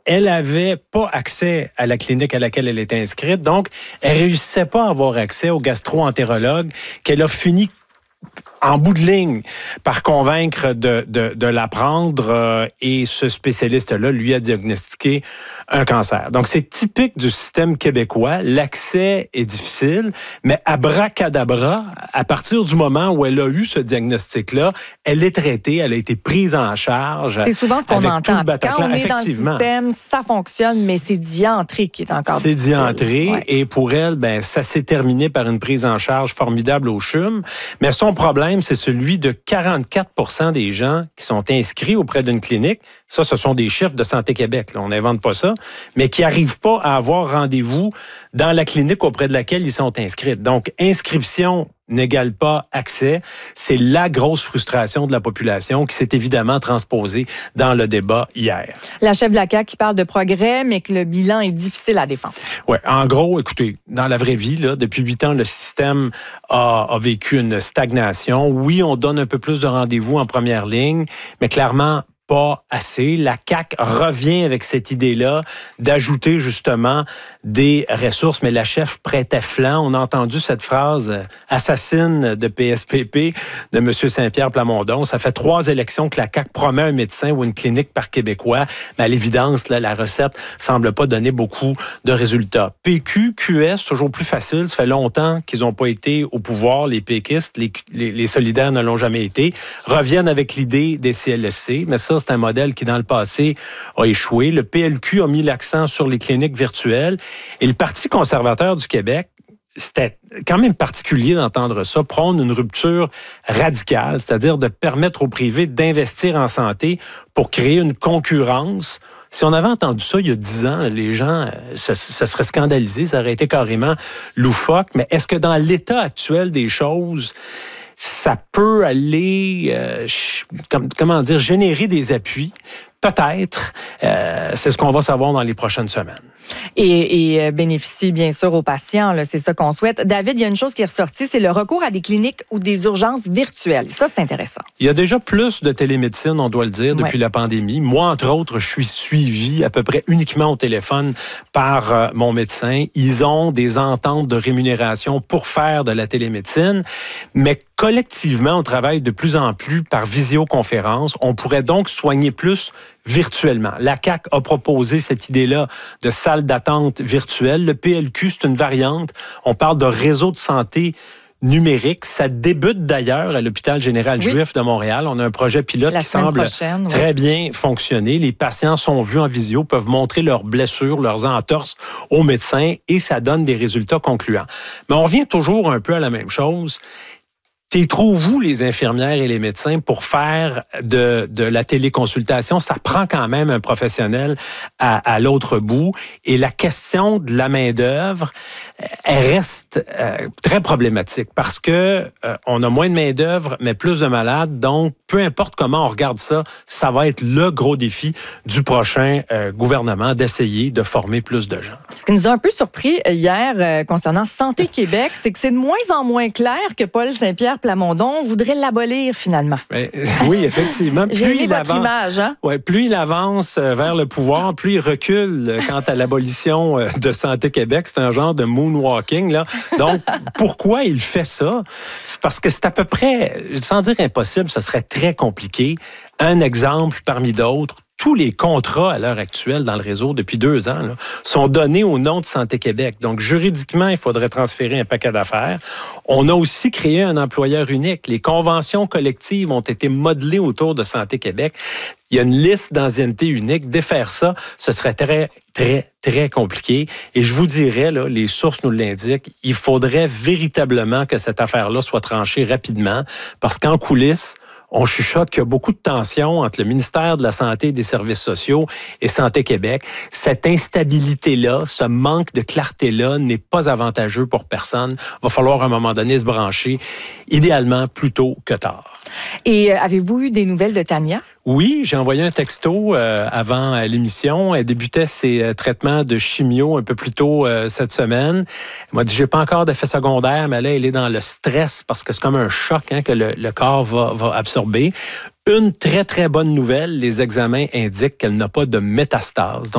elle avait pas accès à la clinique à laquelle elle était inscrite. Donc, elle réussissait pas à avoir accès au gastro-entérologue qu'elle a fini en bout de ligne, par convaincre de la prendre et ce spécialiste-là lui a diagnostiqué un cancer. Donc, c'est typique du système québécois. L'accès est difficile, mais abracadabra, à partir du moment où elle a eu ce diagnostic-là, elle est traitée, elle a été prise en charge. C'est souvent ce qu'on entend. Quand on est dans le Effectivement. système, ça fonctionne, mais c'est diantré qui est encore C'est difficile. diantré, Ouais. et pour elle, ben, ça s'est terminé par une prise en charge formidable au CHUM. Mais son problème, c'est celui de 44% des gens qui sont inscrits auprès d'une clinique. Ça, ce sont des chiffres de Santé Québec. Là, on n'invente pas ça. Mais qui n'arrivent pas à avoir rendez-vous dans la clinique auprès de laquelle ils sont inscrits. Donc, inscription n'égale pas accès. C'est la grosse frustration de la population qui s'est évidemment transposée dans le débat hier. La chef de la CAQ qui parle de progrès, mais que le bilan est difficile à défendre. Oui, en gros, écoutez, dans la vraie vie, là, depuis 8 ans, le système a vécu une stagnation. Oui, on donne un peu plus de rendez-vous en première ligne, mais clairement, pas assez. La CAQ revient avec cette idée-là d'ajouter justement des ressources, mais la chef prêtait flanc. On a entendu cette phrase assassine de PSPP de M. Saint-Pierre Plamondon. Ça fait 3 élections que la CAQ promet un médecin ou une clinique par Québécois, mais à l'évidence, là, la recette semble pas donner beaucoup de résultats. PQ, QS, toujours plus facile. Ça fait longtemps qu'ils n'ont pas été au pouvoir. Les péquistes, les solidaires ne l'ont jamais été. Reviennent avec l'idée des CLSC, mais ça, c'est un modèle qui, dans le passé, a échoué. Le PLQ a mis l'accent sur les cliniques virtuelles. Et le Parti conservateur du Québec, c'était quand même particulier d'entendre ça, prône une rupture radicale, c'est-à-dire de permettre au privé d'investir en santé pour créer une concurrence. Si on avait entendu ça il y a 10 ans, les gens se seraient scandalisés, ça aurait été carrément loufoque. Mais est-ce que dans l'état actuel des choses, ça peut aller, générer des appuis? Peut-être. C'est ce qu'on va savoir dans les prochaines semaines. Et bénéficier, bien sûr, aux patients. Là, c'est ça qu'on souhaite. David, il y a une chose qui est ressortie, c'est le recours à des cliniques ou des urgences virtuelles. Ça, c'est intéressant. Il y a déjà plus de télémédecine, on doit le dire, depuis la pandémie. Moi, entre autres, je suis suivi à peu près uniquement au téléphone par mon médecin. Ils ont des ententes de rémunération pour faire de la télémédecine, mais collectivement, on travaille de plus en plus par visioconférence. On pourrait donc soigner plus virtuellement. La CAQ a proposé cette idée-là de salle d'attente virtuelle. Le PLQ, c'est une variante. On parle de réseau de santé numérique. Ça débute d'ailleurs à l'hôpital général juif de Montréal. On a un projet pilote qui semble très bien fonctionner. Les patients sont vus en visio, peuvent montrer leurs blessures, leurs entorses aux médecins et ça donne des résultats concluants. Mais on revient toujours un peu à la même chose. Trouvez-vous les infirmières et les médecins pour faire de la téléconsultation? Ça prend quand même un professionnel à l'autre bout. Et la question de la main-d'œuvre, elle reste très problématique parce que on a moins de main-d'œuvre, mais plus de malades. Donc, peu importe comment on regarde ça, ça va être le gros défi du prochain gouvernement d'essayer de former plus de gens. Ce qui nous a un peu surpris hier concernant Santé Québec, c'est que c'est de moins en moins clair que Paul Saint-Pierre Plamondon voudrait l'abolir finalement. Mais, oui, effectivement. J'ai aimé votre image. Hein? Ouais, plus il avance vers le pouvoir, plus il recule quant à l'abolition de Santé Québec. C'est un genre de moonwalking. Là. Donc, pourquoi il fait ça? C'est parce que c'est à peu près, sans dire impossible, ce serait très compliqué. Un exemple parmi d'autres. Tous les contrats à l'heure actuelle dans le réseau depuis 2 ans là, sont donnés au nom de Santé Québec. Donc, juridiquement, il faudrait transférer un paquet d'affaires. On a aussi créé un employeur unique. Les conventions collectives ont été modelées autour de Santé Québec. Il y a une liste d'ancienneté unique. Défaire ça, ce serait très, très, très compliqué. Et je vous dirais, là, les sources nous l'indiquent, il faudrait véritablement que cette affaire-là soit tranchée rapidement parce qu'en coulisses, on chuchote qu'il y a beaucoup de tensions entre le ministère de la Santé et des Services sociaux et Santé Québec. Cette instabilité-là, ce manque de clarté-là n'est pas avantageux pour personne. Il va falloir à un moment donné se brancher, idéalement plus tôt que tard. Et avez-vous eu des nouvelles de Tania? Oui, j'ai envoyé un texto avant l'émission. Elle débutait ses traitements de chimio un peu plus tôt cette semaine. Elle m'a dit, j'ai pas encore d'effet secondaire, mais là, elle est dans le stress parce que c'est comme un choc que le corps va absorber. Une très, très bonne nouvelle, les examens indiquent qu'elle n'a pas de métastase.